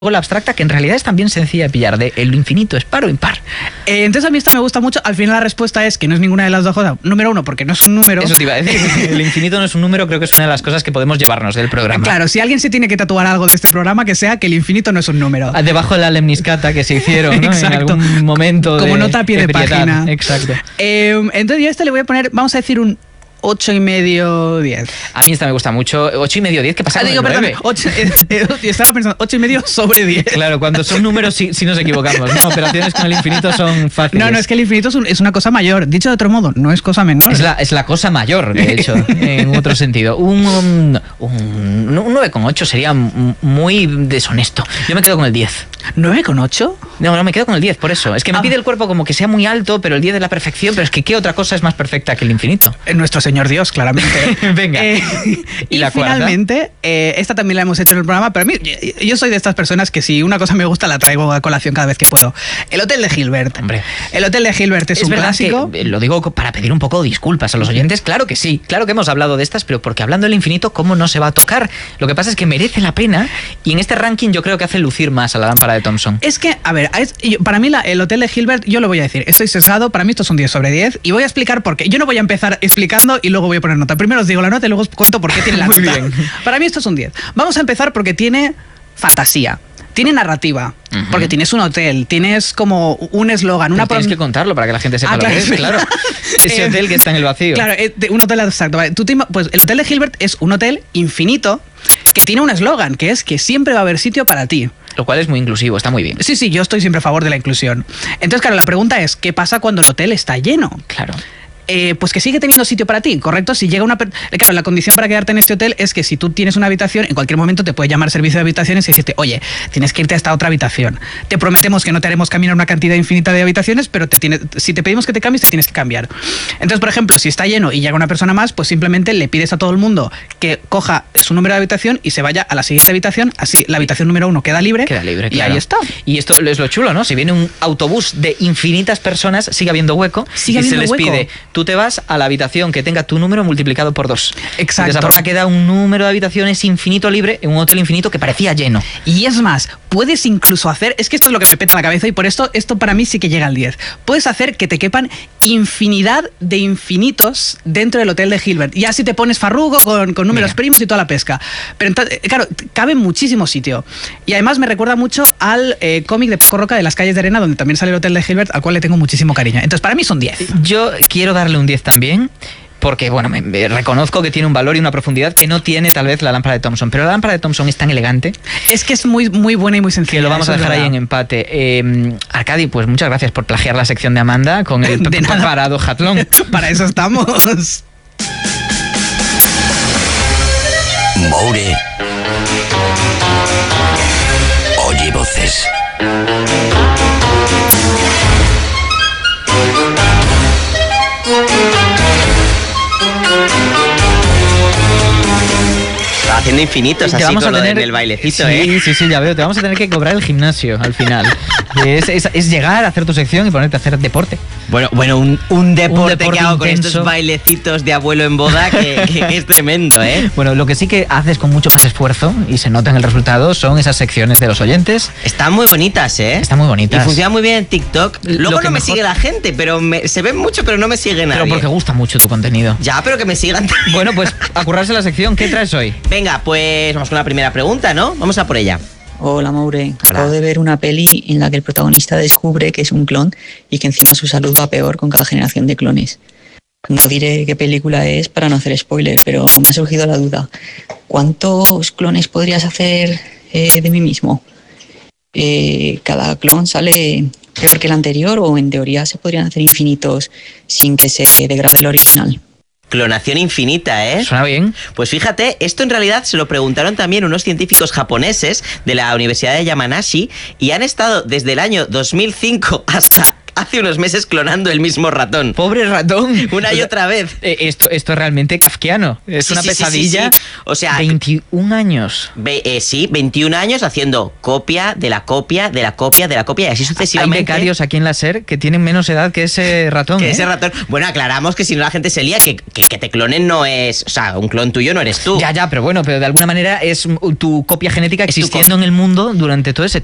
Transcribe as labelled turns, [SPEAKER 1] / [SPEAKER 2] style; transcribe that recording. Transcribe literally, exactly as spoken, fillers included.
[SPEAKER 1] la abstracta, que en realidad es también sencilla de pillar, de el infinito es par o impar.
[SPEAKER 2] Eh, entonces a mí esta me gusta mucho. Al final la respuesta es que no es ninguna de las dos cosas. Número uno, porque no es un número.
[SPEAKER 1] Eso te iba a decir. El infinito no es un número, creo que es una de las cosas que podemos llevarnos del programa.
[SPEAKER 2] Claro, si alguien se tiene que tatuar algo de este programa, que sea que el infinito no es un número.
[SPEAKER 1] Debajo de la lemniscata que se hicieron, ¿no? En algún momento.
[SPEAKER 2] Como
[SPEAKER 1] de,
[SPEAKER 2] nota a pie de, de página.
[SPEAKER 1] Exacto.
[SPEAKER 2] Eh, entonces yo a este le voy a poner, vamos a decir un ocho y medio, diez.
[SPEAKER 1] A mí esta me gusta mucho. ocho y medio, diez, ¿qué pasa
[SPEAKER 2] ah,
[SPEAKER 1] con
[SPEAKER 2] digo,
[SPEAKER 1] el
[SPEAKER 2] perdón,
[SPEAKER 1] nueve?
[SPEAKER 2] ocho, eh, estaba pensando, ocho y medio sobre diez.
[SPEAKER 1] Claro, cuando son números sí, sí nos equivocamos, ¿no? Operaciones con el infinito son fáciles.
[SPEAKER 2] No, no, es que el infinito es, un, es una cosa mayor. Dicho de otro modo, no es cosa menor.
[SPEAKER 1] Es la, es la cosa mayor, de hecho, en otro sentido. Un, un, un, un nueve coma ocho sería muy deshonesto. Yo me quedo con el diez.
[SPEAKER 2] ¿nueve coma ocho?
[SPEAKER 1] No, no, me quedo con el diez, por eso. Es que me
[SPEAKER 2] ah.
[SPEAKER 1] pide el cuerpo como que sea muy alto, pero el diez es la perfección. Pero es que ¿qué otra cosa es más perfecta que el infinito?
[SPEAKER 2] Nuestro Señor Dios, claramente.
[SPEAKER 1] Venga.
[SPEAKER 2] Eh, y, y la finalmente, eh, esta también la hemos hecho en el programa, pero a mí, yo, yo soy de estas personas que si una cosa me gusta la traigo a colación cada vez que puedo. El Hotel de Hilbert.
[SPEAKER 1] Hombre.
[SPEAKER 2] El Hotel de Hilbert es,
[SPEAKER 1] es
[SPEAKER 2] un clásico.
[SPEAKER 1] Que, lo digo para pedir un poco de disculpas a los oyentes. Claro que sí, claro que hemos hablado de estas, pero porque hablando del infinito, ¿cómo no se va a tocar? Lo que pasa es que merece la pena y en este ranking yo creo que hace lucir más a la lámpara de Thomson.
[SPEAKER 2] Es que, a ver, es, para mí la, el Hotel de Hilbert, yo lo voy a decir, estoy sesgado, para mí esto es un diez sobre diez y voy a explicar por qué. Yo no voy a empezar explicando y luego voy a poner nota. Primero os digo la nota y luego os cuento por qué tiene la
[SPEAKER 1] Muy
[SPEAKER 2] nota.
[SPEAKER 1] Bien.
[SPEAKER 2] Para mí esto es un diez. Vamos a empezar porque tiene fantasía. Tiene narrativa, uh-huh. porque tienes un hotel, tienes como un eslogan, una...
[SPEAKER 1] Tienes que contarlo para que la gente sepa
[SPEAKER 2] ah,
[SPEAKER 1] lo
[SPEAKER 2] claro,
[SPEAKER 1] que es, claro. Ese hotel que está en el vacío.
[SPEAKER 2] Claro, un hotel exacto. Vale. Tú te, pues el Hotel de Hilbert es un hotel infinito que tiene un eslogan, que es que siempre va a haber sitio para ti.
[SPEAKER 1] Lo cual es muy inclusivo, está muy bien.
[SPEAKER 2] Sí, sí, yo estoy siempre a favor de la inclusión. Entonces, claro, la pregunta es, ¿qué pasa cuando el hotel está lleno?
[SPEAKER 1] Claro.
[SPEAKER 2] Eh, pues que sigue teniendo sitio para ti, ¿correcto? Si llega una... Claro, la condición para quedarte en este hotel es que si tú tienes una habitación, en cualquier momento te puede llamar servicio de habitaciones y decirte, oye, tienes que irte a esta otra habitación. Te prometemos que no te haremos caminar una cantidad infinita de habitaciones, pero te tiene, si te pedimos que te cambies, te tienes que cambiar. Entonces, por ejemplo, si está lleno y llega una persona más, pues simplemente le pides a todo el mundo que coja su número de habitación y se vaya a la siguiente habitación, así la habitación número uno queda libre.
[SPEAKER 1] Queda libre,
[SPEAKER 2] y
[SPEAKER 1] claro.
[SPEAKER 2] ahí está.
[SPEAKER 1] Y esto es lo chulo, ¿no? Si viene un autobús de infinitas personas, sigue habiendo hueco
[SPEAKER 2] sigue
[SPEAKER 1] y se les
[SPEAKER 2] hueco.
[SPEAKER 1] pide, tú te vas a la habitación que tenga tu número multiplicado por dos.
[SPEAKER 2] Exacto.
[SPEAKER 1] De esa forma queda un número de habitaciones infinito libre en un hotel infinito que parecía lleno.
[SPEAKER 2] Y es más, puedes incluso hacer, es que esto es lo que me peta la cabeza y por esto, esto para mí sí que llega al diez. Puedes hacer que te quepan infinidad de infinitos dentro del Hotel de Hilbert. Y así te pones farrugo con, con números Mira. primos y toda la pesca. Pero entonces, claro, cabe muchísimo sitio. Y además me recuerda mucho al eh, cómic de Paco Roca de Las calles de arena, donde también sale el Hotel de Hilbert, al cual le tengo muchísimo cariño. Entonces, para mí son diez.
[SPEAKER 1] Yo quiero darle un diez también. Porque, bueno, me, me reconozco que tiene un valor y una profundidad que no tiene tal vez la lámpara de Thomson. Pero la lámpara de Thomson es tan elegante.
[SPEAKER 2] Es que es muy, muy buena y muy sencilla.
[SPEAKER 1] Que lo vamos a dejar ahí en empate. Eh, Arcadi, pues muchas gracias por plagiar la sección de Amanda con el
[SPEAKER 2] de
[SPEAKER 1] parado jatlón.
[SPEAKER 2] Para eso estamos.
[SPEAKER 3] Moure oye voces.
[SPEAKER 4] Haciendo infinitos así con lo del bailecito,
[SPEAKER 1] sí,
[SPEAKER 4] ¿eh?
[SPEAKER 1] Sí, sí, ya veo. Te vamos a tener que cobrar el gimnasio al final. Es, es, es llegar a hacer tu sección y ponerte a hacer deporte.
[SPEAKER 4] Bueno, bueno un, un, deporte
[SPEAKER 1] un deporte
[SPEAKER 4] que hago
[SPEAKER 1] intenso.
[SPEAKER 4] Con estos bailecitos de abuelo en boda que, que, que es tremendo, ¿eh?
[SPEAKER 1] Bueno, lo que sí que haces con mucho más esfuerzo y se nota en el resultado son esas secciones de los oyentes.
[SPEAKER 4] Están muy bonitas, ¿eh?
[SPEAKER 1] Están muy bonitas.
[SPEAKER 4] Y funciona muy bien en TikTok. Luego no me mejor... sigue la gente, pero me, se ven mucho, pero no me sigue nadie.
[SPEAKER 1] Pero porque gusta mucho tu contenido.
[SPEAKER 4] Ya, pero que me sigan.
[SPEAKER 1] Bueno, pues a currarse la sección. ¿Qué traes hoy?
[SPEAKER 4] Venga, pues vamos con la primera pregunta, ¿no? Vamos a por ella.
[SPEAKER 5] Hola, Moure.
[SPEAKER 4] Hola.
[SPEAKER 5] Acabo de ver una peli en la que el protagonista descubre que es un clon y que encima su salud va peor con cada generación de clones. No diré qué película es para no hacer spoiler, pero me ha surgido la duda. ¿Cuántos clones podrías hacer eh, de mí mismo? Eh, ¿Cada clon sale peor que el anterior o en teoría se podrían hacer infinitos sin que se degrade el original?
[SPEAKER 4] Clonación infinita, ¿eh?
[SPEAKER 1] ¿Suena bien?
[SPEAKER 4] Pues fíjate, esto en realidad se lo preguntaron también unos científicos japoneses de la Universidad de Yamanashi y han estado desde el año dos mil cinco hasta hace unos meses clonando el mismo ratón.
[SPEAKER 1] Pobre ratón.
[SPEAKER 4] Una y otra vez.
[SPEAKER 1] Eh, esto, esto es realmente kafkiano. Es
[SPEAKER 4] Sí,
[SPEAKER 1] una
[SPEAKER 4] sí, sí,
[SPEAKER 1] pesadilla.
[SPEAKER 4] sí, sí. O sea,
[SPEAKER 1] veintiún años.
[SPEAKER 4] Ve, eh, sí, veintiún años haciendo copia de la copia de la copia de la copia y así
[SPEAKER 1] Hay
[SPEAKER 4] sucesivamente.
[SPEAKER 1] becarios aquí en la SER que tienen menos edad que ese ratón.
[SPEAKER 4] Que
[SPEAKER 1] ¿eh?
[SPEAKER 4] ese ratón. Bueno, aclaramos que si no la gente se lía, que, que, que te clonen no es. O sea, un clon tuyo no eres tú.
[SPEAKER 1] Ya, ya, pero bueno, pero de alguna manera es tu copia genética
[SPEAKER 4] Es tu
[SPEAKER 1] existiendo en el mundo durante todo ese